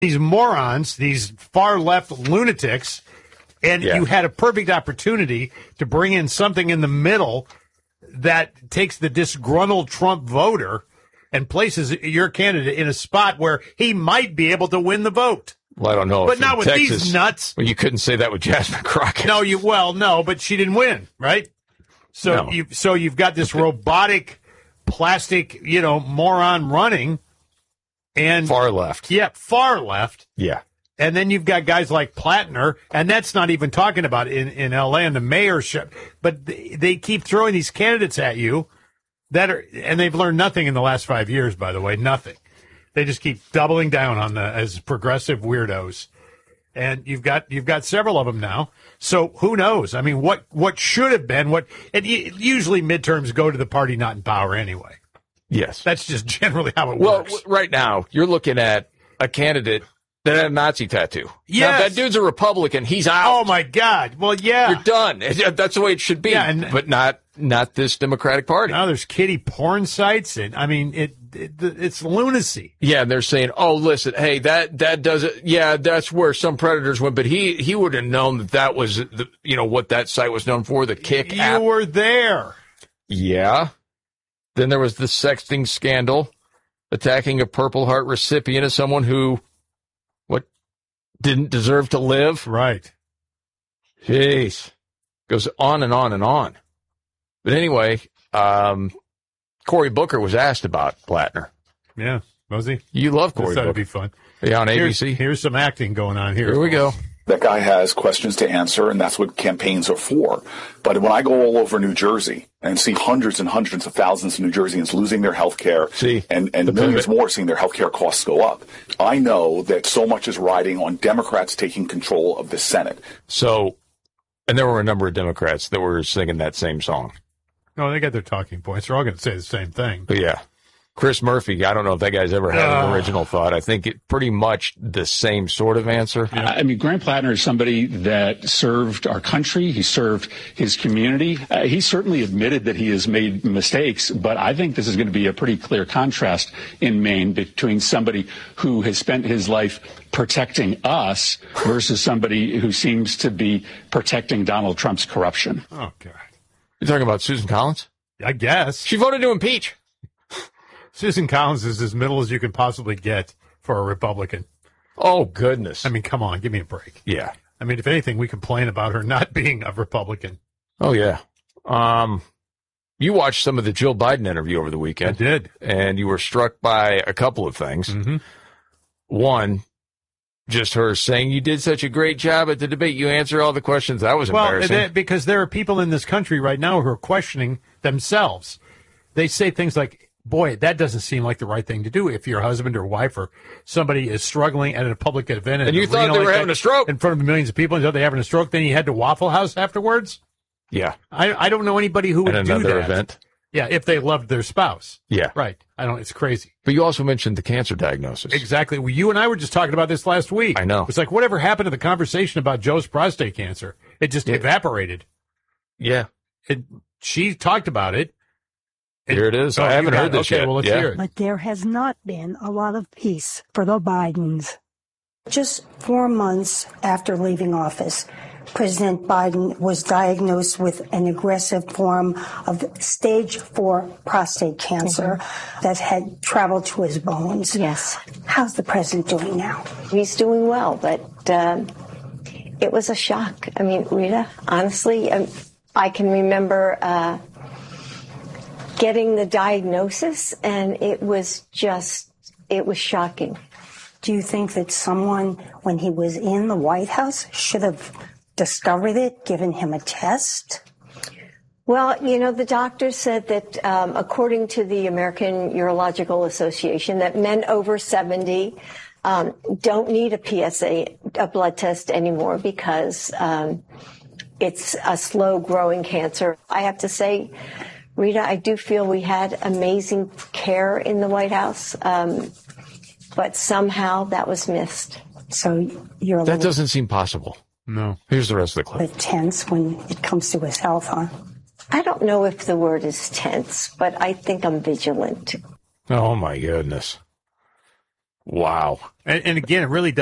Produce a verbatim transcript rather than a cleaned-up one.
these morons, these far-left lunatics, and Yeah. you had a perfect opportunity to bring in something in the middle that takes the disgruntled Trump voter and places your candidate in a spot where he might be able to win the vote. Well, I don't know. But if not in with Texas, these nuts. Well, you couldn't say that with Jasmine Crockett. No, you well, no, but she didn't win, right? So No. you so you've got this robotic, plastic, you know, moron running, and Far left. yeah, far left. Yeah. And then you've got guys like Plattner, and that's not even talking about in, in L A and the mayorship. But they, they keep throwing these candidates at you that are, and they've learned nothing in the last five years, by the way, nothing. They just keep doubling down on the as progressive weirdos. And you've got you've got several of them now. So who knows? I mean, what what should have been what? And usually midterms go to the party not in power anyway. Yes. That's just generally how it Well, works. w- right now, you're looking at a candidate that had a Nazi tattoo. Yes. Now, if that dude's a Republican, he's out. Oh my God! Well, yeah, You're done. That's the way it should be. Yeah, and- but not not this Democratic Party. now there's kiddie porn sites, and I mean it, it it's lunacy. Yeah, and they're saying, "Oh, listen, hey, that that does it. Yeah, that's where some predators went, but he he would have known that that was the, you know what that site was known for, the Kick You app." were there. Yeah. Then there was the sexting scandal, attacking a Purple Heart recipient as someone who, what, didn't deserve to live. Right. Jeez, goes on and on and on. But anyway, um, Cory Booker was asked about Plattner. Yeah. Was he? You love This Cory ought to Booker. be fun. Yeah, on A B Here's, C. here's some acting going on here. Here we go. That guy has questions to answer, and that's what campaigns are for. But when I go all over New Jersey and see hundreds and hundreds of thousands of New Jerseyans losing their health care See, and, and the millions pivot. more seeing their health care costs go up, I know that so much is riding on Democrats taking control of the Senate. So, and there were a number of Democrats that were singing that same song. No, they got their talking points. They're all going to say the same thing. But yeah, Chris Murphy, I don't know if that guy's ever had an Uh. original thought. I think it pretty much the same sort of answer. I mean, Grant Plattner is somebody that served our country. He served his community. Uh, he certainly admitted that he has made mistakes, but I think this is going to be a pretty clear contrast in Maine between somebody who has spent his life protecting us versus somebody who seems to be protecting Donald Trump's corruption. Oh, God. You're talking about Susan Collins? I guess. She voted to impeach. Susan Collins is as middle as you can possibly get for a Republican. Oh, goodness. I mean, come on, give me a break. Yeah. I mean, if anything, we complain about her not being a Republican. Oh, yeah. Um, you watched some of the Jill Biden interview over the I weekend. did. And you were struck by a couple of things. Mm-hmm. One, just her saying you did such a great job at the debate. You answered all the questions. That was Well, embarrassing. that- because there are people in this country right now who are questioning themselves. They say things like, boy, that doesn't seem like the right thing to do if your husband or wife or somebody is struggling at a public event. And you thought arena they were like having that a stroke. in front of millions of people, and thought they were having a stroke. Then you head to Waffle House afterwards. yeah. I, I don't know anybody who would At do another that. event. Yeah, if they loved their spouse. Yeah. Right. I don't. It's crazy. But you also mentioned the cancer diagnosis. Exactly. Well, you and I were just talking about this last week. I know. It's like whatever happened to the conversation about Joe's prostate cancer? It just Yeah. evaporated. Yeah. It, she talked about it. Here it is. Oh, I you haven't got heard it. this okay, yet. Well, let's yeah. hear it. But there has not been a lot of peace for the Bidens. Just four months after leaving office, President Biden was diagnosed with an aggressive form of stage four prostate cancer Mm-hmm. that had traveled to his bones. Yes. How's the president doing now? He's doing well, but um, it was a shock. I mean, Rita, honestly, um, I can remember uh, getting the diagnosis, and it was just, it was shocking. Do you think that someone, when he was in the White House, should have discovered it, given him a test? Well, you know, the doctor said that um, according to the American Urological Association, that men over seventy um, don't need a P S A, a blood test anymore because um, it's a slow-growing cancer. I have to say, Rita, I do feel we had amazing care in the White House, um, but somehow that was missed. So you're a That little doesn't seem possible. No. Here's the rest of the clip. bit tense when it comes to his health, huh? I don't know if the word is tense, but I think I'm vigilant. Oh, my goodness. Wow. And, and again, it really